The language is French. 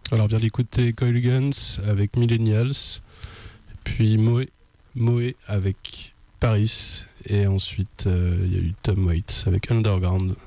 Alors, on vient d'écouter Coil Guns avec Millennials, puis Moe avec Paris, et ensuite il y a eu Tom Waits avec Underground.